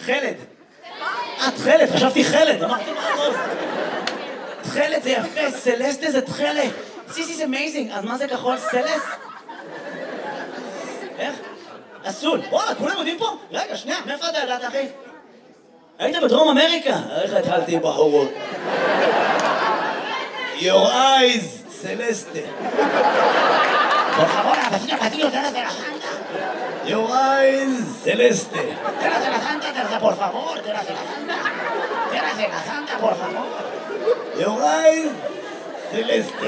תכלת. תכלת, חשבתי חלד, אמרתי מה טוב. תכלת זה יפה, סלסטה זה תכלת. This is amazing, אז מה זה כחול? סלס? איך? אסול. וואלה, כולם יודעים פה? רגע, שנייה, מאיפה אתה ידעת, אחי? היית בדרום אמריקה? איך התחלתי בחורות? Your eyes, סלסטה. por favor, vacío, tras de la santa. Your eyes, celeste. Tras de la santa, por favor, tras de la santa. Tras de la santa, por favor. Your eyes, celeste.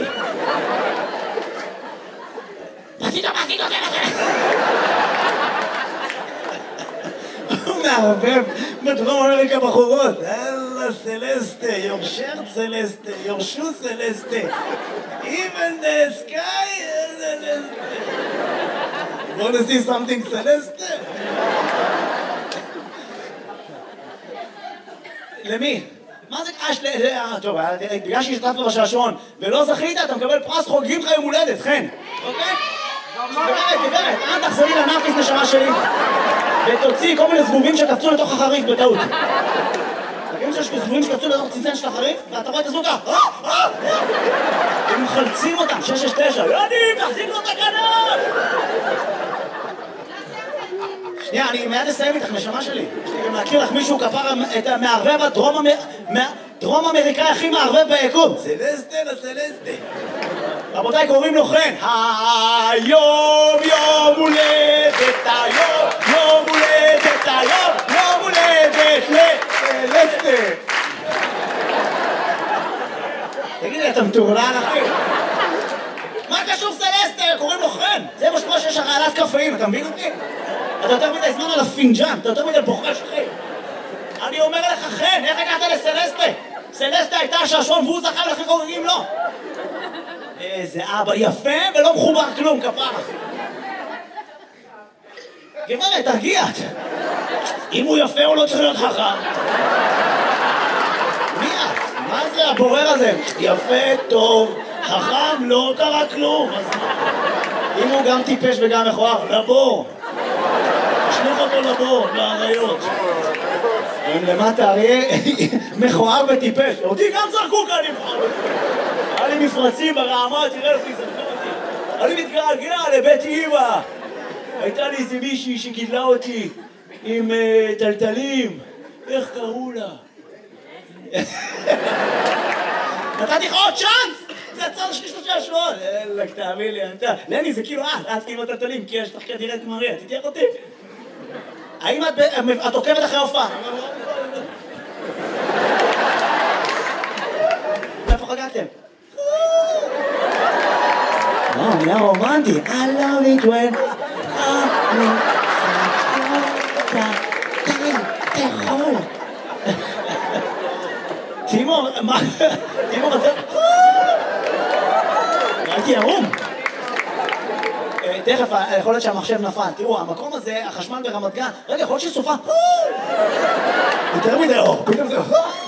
Vacío, tras de la santa. הוא מערבב בדרום אמריקה בחורות. אללה סלסטה, your shirt סלסטה, your shoe סלסטה. Even the sky is celeste. Want to see something celeste? למי? מה זה קש טוב, בגלל שהשתתפת בשעשועון ולא זכית, אתה מקבל פרס חוגגים לך יום הולדת, חן. אוקיי? גברת, אל תחזרי לנאפיס נשמה שלי ותוציא כל מיני זבובים שקפצו לתוך החריף בטעות. תגידים שיש זבובים שקפצו לתוך צנצן של החריף ואתה רואה את הזבוב ככה הם מחלצים אותם, 669 יודעים, תחזיק לו את הכנף. שנייה, אני מיד אסיים איתך נשמה שלי. יש לי גם להכיר לך מישהו כפר את המערבב הדרום אמריקאי הכי מערבב ביקום. סלסטה לסלסטה. רבותיי, קוראים לו חן. היום יום הולדת, היום יום הולדת, היום יום הולדת לסלסטה. תגידי, אתה מטורלל אחי? מה קשור סלסטה? קוראים לו חן. זה משמע שיש הרעלת קפאים, אתה מבין אותי? אתה יותר מדי זמן על הפינג'אן, אתה יותר מדי בוחש אחי. אני אומר לך חן, איך הגעת לסלסטה? סלסטה הייתה השעשועון והוא זכה ולכן חוגגים לו. איזה אבא יפה ולא מחובר כלום, כפרה. גברת, תרגיע. אם הוא יפה הוא לא צריך להיות חכם. מי את? מה זה הבורר הזה? יפה, טוב, חכם, לא קרה כלום. אם הוא גם טיפש וגם מכוער, לבור. תשליך אותו לבור, לאריות. למטה אריה מכוער וטיפש. אותי גם זרקו כאן מכוער. היה לי מפרצים ברעמה, תראה לפי זה. אני מתגעגע לבית אמא. הייתה לי איזה מישהי שגידלה אותי עם טלטלים. איך קראו לה? נתתי לך עוד צ'אנס! זה הצד שלי שלושה שעשועון. אלק, תאמין לי, לני, זה כאילו את כאילו טלטלים, כי יש לך כנראה את מריה, תתייח אותי. האם את עוקבת אחרי הופעה? איפה חגגתם? נהיה רומנטי. I love it when אני תאכול. תימור, מה? תימור, אתה... הייתי ערום. תכף, יכול להיות שהמחשב נפל. תראו, המקום הזה, החשמל ברמת גן, רגע, יכול להיות שסופה. יותר מדי אור, פתאום זה...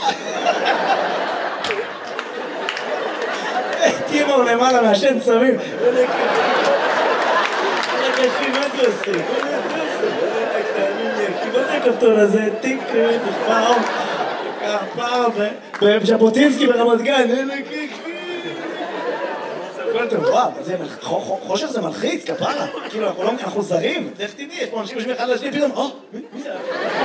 תימור למעלה מהשן צמים. רגע, אחי, מה זה עושה? מה זה הכפתור הזה? טיק, פעם, פעם, בז'בוטינסקי ברמת גן. וואו, חושך זה מלחיץ, כפרה. כאילו, אנחנו זרים. איך תדעי, יש פה אנשים יושבים אחד לשני, פתאום, מי זה?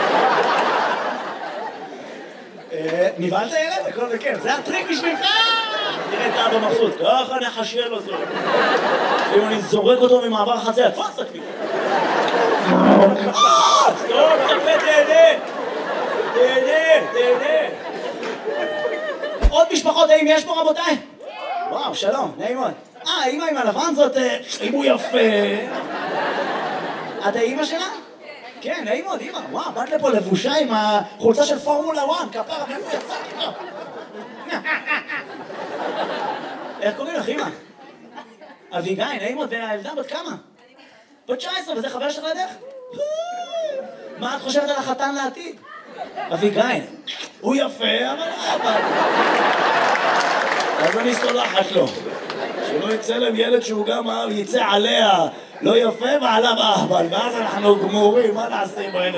נבהלת ילד? הכל זה כיף. זה הטריק בשבילך! תראה את האבא מבסוט, ככה נחשל אותו. אם אני זורק אותו ממעבר החציה, תפס את הכביש. טוב, תפה, תהנה. תהנה. עוד משפחות, האם יש פה רבותיי? וואו, שלום, נעים מאוד. האמא עם הלבן זאת, אם הוא יפה. את האמא שלה? כן, נעים מאוד, אמא. וואו, באת לפה לבושה עם החולצה של פורמולה 1, כפרה, מאיפה יצאת? איך קוראים לך, אמא? אביגיל, נעים מאוד, והילדה בת כמה? בת 19, וזה חבר שלך לדרך? מה את חושבת על החתן לעתיד? אביגיל, הוא יפה, אבל... אז אני סולחת לו. שלא יצא להם ילד שהוא גם יצא עליה לא יפה ועליו אהבל, ואז אנחנו גמורים, מה נעשה עם הילד?